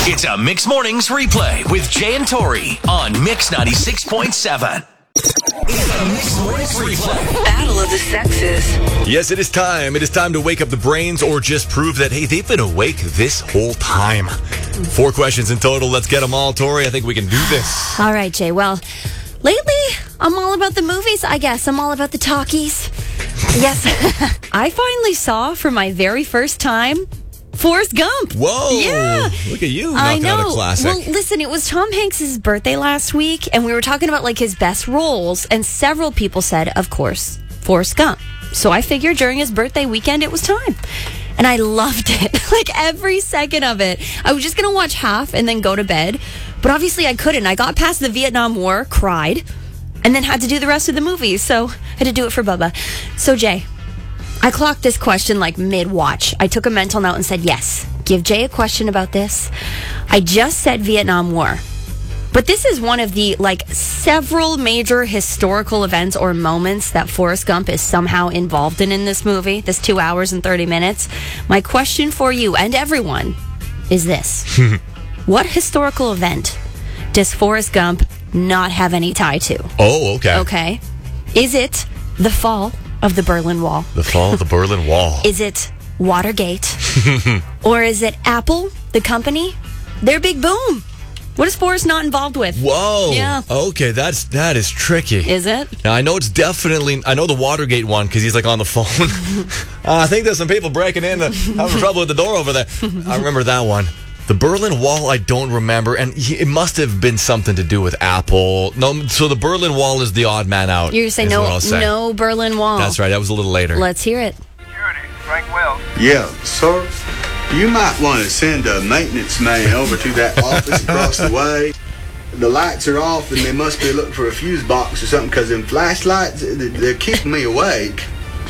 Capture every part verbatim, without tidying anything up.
It's a Mix Mornings replay with Jay and Tori on Mix ninety-six point seven. It's a Mix Mornings replay. Battle of the Sexes. Yes, it is time. It is time to wake up the brains or just prove that, hey, they've been awake this whole time. Four questions in total. Let's get them all, Tori. I think we can do this. All right, Jay. Well, lately, I'm all about the movies, I guess. I'm all about the talkies. Yes. I finally saw for my very first time Forrest Gump. Whoa. Yeah. Look at you I knocking know. out a classic. Well, listen, it was Tom Hanks' birthday last week, and we were talking about like his best roles, and several people said, of course, Forrest Gump. So I figured during his birthday weekend, it was time. And I loved it. Like every second of it. I was just going to watch half and then go to bed. But obviously I couldn't. I got past the Vietnam War, cried, and then had to do the rest of the movie. So I had to do it for Bubba. So Jay, I clocked this question like mid-watch. I took a mental note and said, yes, give Jay a question about this. I just said Vietnam War. But this is one of the, like, several major historical events or moments that Forrest Gump is somehow involved in in this movie, this two hours and thirty minutes. My question for you and everyone is this. What historical event does Forrest Gump not have any tie to? Oh, okay. Okay. Is it the fall of the Berlin Wall? The fall of the Berlin Wall. Is it Watergate? Or is it Apple, the company? Their big boom. What is Forrest not involved with? Whoa. Yeah. Okay, that's that is tricky. Is it? Now, I know it's definitely, I know the Watergate one because he's like on the phone. uh, I think there's some people breaking in, uh, having trouble with the door over there. I remember that one. The Berlin Wall, I don't remember, and he, it must have been something to do with Apple. No, so the Berlin Wall is the odd man out. You're saying no, no Berlin Wall. That's right. That was a little later. Let's hear it. Security, Frank Wells. Yeah, sir. You might want to send a maintenance man over to that office across the way. The lights are off, and they must be looking for a fuse box or something, because them flashlights, they're keeping me awake.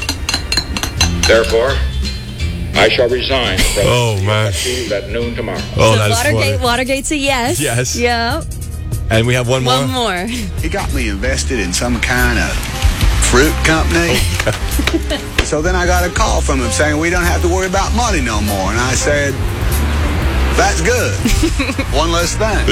Therefore, I shall resign from Oh, man. at noon tomorrow. Oh, So that's Watergate, funny. Watergate's a yes. Yes. Yeah. And we have one more? One more. He got me invested in some kind of fruit company. So then I got a call from him saying, we don't have to worry about money no more. And I said, that's good. One less thing.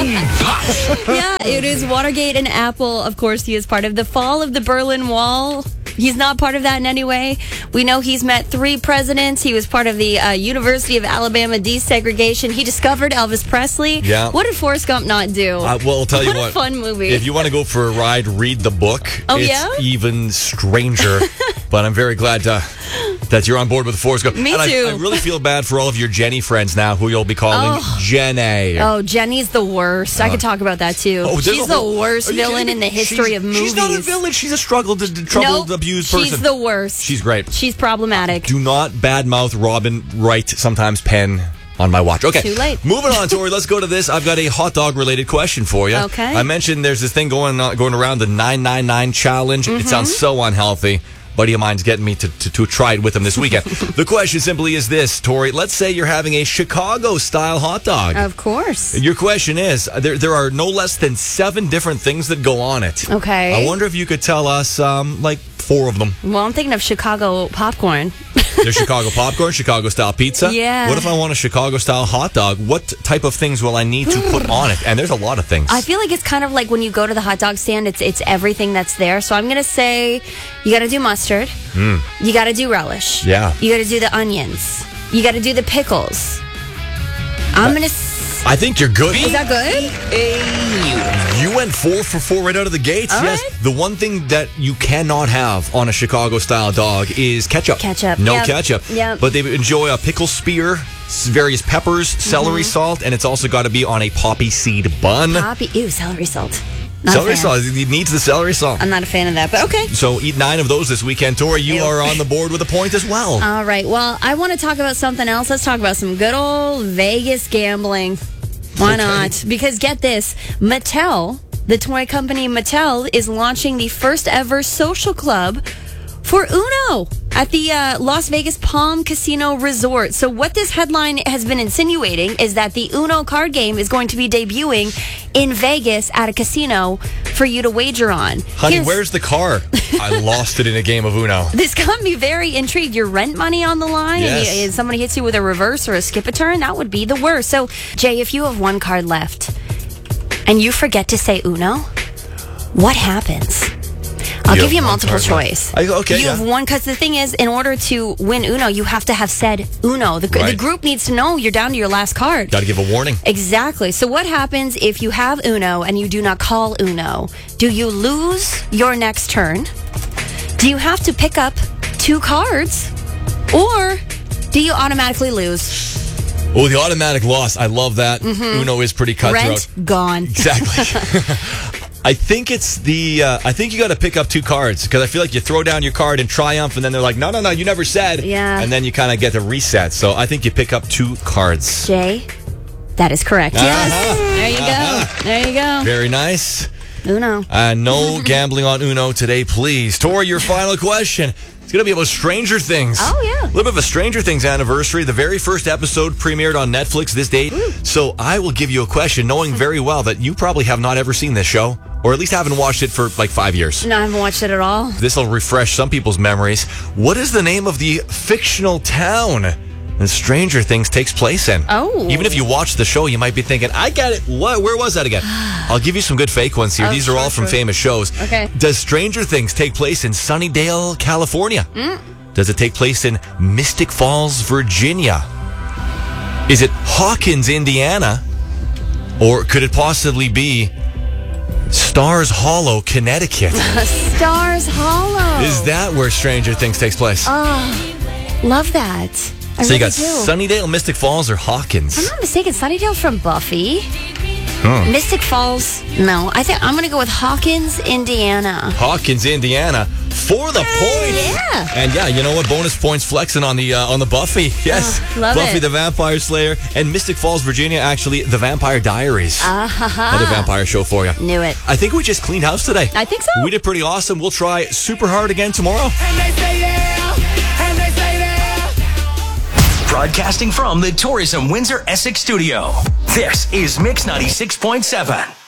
Yeah, it is Watergate and Apple. Of course, he is part of the fall of the Berlin Wall. He's not part of that in any way. We know he's met three presidents. He was part of the uh, University of Alabama desegregation. He discovered Elvis Presley. Yeah. What did Forrest Gump not do? Uh, well, I'll tell you what. what. a fun movie. If you want to go for a ride, read the book. Oh, it's yeah? even stranger. But I'm very glad uh, that you're on board with Forrest Gump. Me and too. I, I really feel bad for all of your Jenny friends now, who you'll be calling Oh. Jenny. Oh, Jenny's the worst. I could talk about that too. Oh, there's she's a the whole- worst Are you villain kidding in me? the history She's- of movies. She's not a villain. She's a struggled, troubled, Nope. abused person. She's the worst. She's great. She's problematic. Do not badmouth Robin Wright, sometimes Penn, on my watch. Okay. Too late. Moving on, Tori. Let's go to this. I've got a hot dog related question for you. Okay. I mentioned there's this thing going on, going around, the nine nine nine challenge. Mm-hmm. It sounds so unhealthy. Buddy of mine's getting me to, to, to try it with him this weekend. The question simply is this, Tori. Let's say you're having a Chicago-style hot dog. Of course. Your question is, there there are no less than seven different things that go on it. Okay. I wonder if you could tell us, um, like, four of them. Well, I'm thinking of Chicago popcorn. There's Chicago popcorn, Chicago-style pizza. Yeah. What if I want a Chicago-style hot dog? What type of things will I need to put on it? And there's a lot of things. I feel like it's kind of like when you go to the hot dog stand, it's it's everything that's there. So I'm going to say you got to do mustard. You got to do relish. Yeah. You got to do the onions. You got to do the pickles. I'm going to... I think you're good. Is that good? You went four for four right out of the gates. All yes. right. The one thing that you cannot have on a Chicago-style dog is ketchup. Ketchup. No Yep. ketchup. Yep. But they enjoy a pickle spear, s- various peppers, celery Mm-hmm. salt, and it's also got to be on a poppy seed bun. Poppy. Ew, celery salt. Not a Celery fan. salt. It needs the celery salt. I'm not a fan of that, but okay. So eat nine of those this weekend, Tori. You Ew. are on the board with a point as well. All right. Well, I want to talk about something else. Let's talk about some good old Vegas gambling. Why Okay. not? Because get this, Mattel, the toy company Mattel, is launching the first ever social club for Uno. at the uh, Las Vegas Palm Casino Resort. So what this headline has been insinuating is that the Uno card game is going to be debuting in Vegas at a casino for you to wager on. Honey, Here's- where's the car? I lost it in a game of Uno. This got me very intrigued. Your rent money on the line, Yes. and, you, and somebody hits you with a reverse or a skip a turn, that would be the worst. So, Jay, if you have one card left and you forget to say Uno, what happens? I'll You give have you one multiple card choice. left. I- okay, You yeah. have one, because the thing is, in order to win Uno, you have to have said Uno. The, the Right. group needs to know you're down to your last card. Got to give a warning. Exactly. So what happens if you have Uno and you do not call Uno? Do you lose your next turn? Do you have to pick up two cards? Or do you automatically lose? Oh, the automatic loss. I love that. Uno is pretty cutthroat. Rent gone. Exactly. I think it's the. Uh, I think you got to pick up two cards because I feel like you throw down your card in triumph, and then they're like, "No, no, no, you never said." Yeah. And then you kind of get the reset. So I think you pick up two cards. Jay, that is correct. Uh-huh. Yes. There you go. There you go. Very nice. Uno. Uh, no gambling on Uno today, please. Tori, your final question. It's going to be about Stranger Things. Oh, yeah. A little bit of a Stranger Things anniversary. The very first episode premiered on Netflix this date. So I will give you a question, knowing very well that you probably have not ever seen this show, or at least haven't watched it for like five years. No, I haven't watched it at all. This will refresh some people's memories. What is the name of the fictional town that Stranger Things takes place in? Oh. Even if you watch the show, you might be thinking, I get it. What? Where was that again? I'll give you some good fake ones here. Oh, These are sure, all from sure. famous shows. Okay. Does Stranger Things take place in Sunnydale, California? Mm. Does it take place in Mystic Falls, Virginia? Is it Hawkins, Indiana? Or could it possibly be Stars Hollow, Connecticut? Stars Hollow. Is that where Stranger Things takes place? Love that. I so you really got do. Sunnydale, Mystic Falls, or Hawkins? I'm not mistaken. Sunnydale's from Buffy. Hmm. Mystic Falls. No, I think I'm going to go with Hawkins, Indiana. Hawkins, Indiana, for the point. Yeah. And yeah, you know what? Bonus points flexing on the uh, on the Buffy. Yes, Oh, love Buffy it. the Vampire Slayer, and Mystic Falls, Virginia. Actually, the Vampire Diaries. Ah, Another vampire show for you. Knew it. I think we just cleaned house today. I think so. We did pretty awesome. We'll try super hard again tomorrow. And they say yeah, and they say yeah. Broadcasting from the Tourism Windsor Essex studio. This is Mix ninety-six point seven.